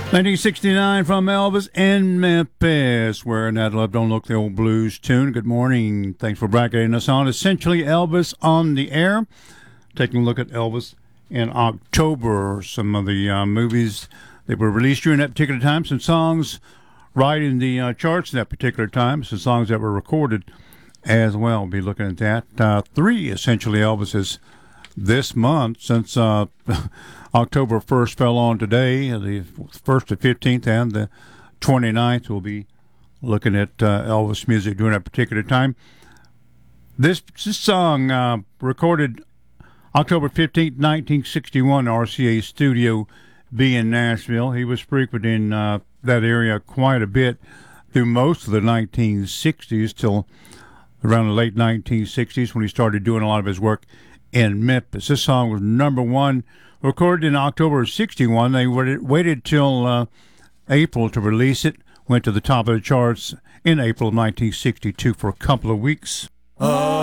1969 from Elvis in Memphis, where Nat Love Don't Look, the old blues tune. Good morning. Thanks for bracketing us on. Essentially Elvis on the air. Taking a look at Elvis in October. Some of the movies that were released during that particular time. Some songs right in the charts in that particular time. Some songs that were recorded as well. We'll be looking at that. 3 Essentially Elvises this month, since October 1st fell on today, the 1st to 15th and the 29th. We'll be looking at Elvis music during that particular time. This song recorded October 15th, 1961, RCA Studio B in Nashville. He was frequenting that area quite a bit through most of the 1960s till around the late 1960s when he started doing a lot of his work in Memphis. This song was number 1, recorded in October of 61. They waited till April to release it. Went to the top of the charts in April of 1962 for a couple of weeks.